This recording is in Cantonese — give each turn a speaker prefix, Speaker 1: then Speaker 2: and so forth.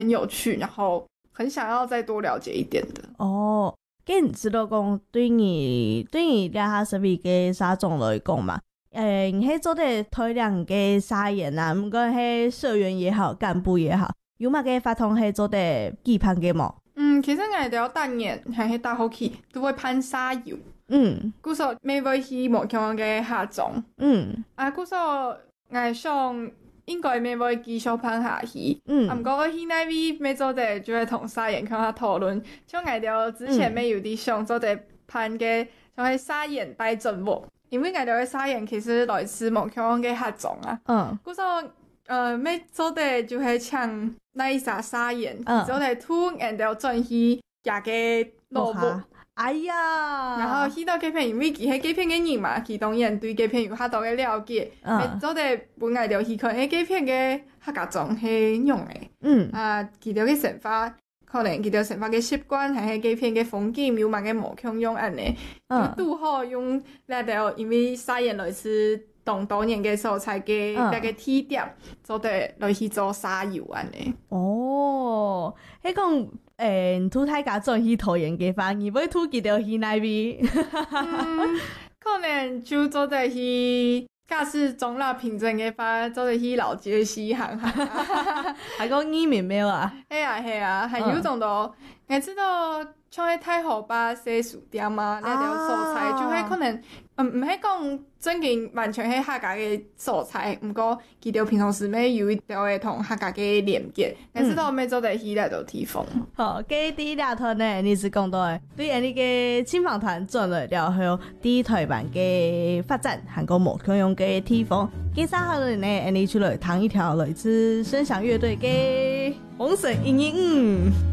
Speaker 1: 很有趣，然后很想要再多了解一点的。
Speaker 2: 哦，你知道讲对你了下身边嘅沙总来讲嘛，你喺做啲推广嘅沙言啊，唔管係社員也好，幹部也好，有乜嘅法通係做啲期盼嘅冇？
Speaker 1: 其實我哋當年係大學期都會攀沙遊。故說未會去目標嘅下種。故說我想應該未會繼續攀下去。不過我去那邊未做啲就會同沙研向下討論，像我哋之前未有啲想做啲攀嘅，就係沙研帶進步。因為我哋嘅沙研其實來自目標嘅下種啊。故說未做啲就係像那一隻沙研，做啲突然就轉去假嘅路步。
Speaker 2: 哎呀，
Speaker 1: 然後去到嗰片，因為佢係嗰片嘅人嘛，佢當然對嗰片有較多嘅了解。做啲本來就去看，嗰片嘅客家種係用嘅。佢哋嘅生活，可能佢哋生活嘅習慣，係嗰片嘅風景，有乜嘅無共用安尼，就拄好用嚟到，因為沙研類似當年嘅素材嘅那個起點，做啲來去做沙遊安尼。
Speaker 2: 哦，迄講。土太家轉去桃園嘅話，而唔土記到去那邊，
Speaker 1: 可能就做得去假使中立平鎮嘅話，做得去老街西行下。
Speaker 2: 係講語面沒有啊？
Speaker 1: 係啊，還有種到，我知道像喺太河壩寫書店嘛，那條素材就係可能，唔係講真正完全係客家嘅素材，不過佢哋平常時咩有一條會同客家嘅連結，我知道咩做得去那條地方。
Speaker 2: 好，嘅第二團呢，你是講到嘅，對你嘅青訪團做了了後，啲台灣嘅發展，韓國無共用嘅地方，嘅三號人呢，你出來彈一條來自聲響樂隊嘅《紅色陰影》。